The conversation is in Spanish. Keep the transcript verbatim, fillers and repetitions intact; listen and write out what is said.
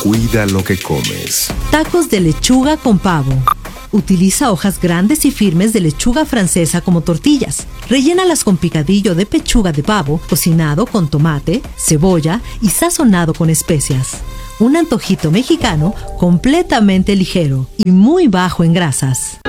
Cuida lo que comes. Tacos de lechuga con pavo. Utiliza hojas grandes y firmes de lechuga francesa como tortillas. Rellénalas con picadillo de pechuga de pavo, cocinado con tomate, cebolla y sazonado con especias. Un antojito mexicano completamente ligero y muy bajo en grasas.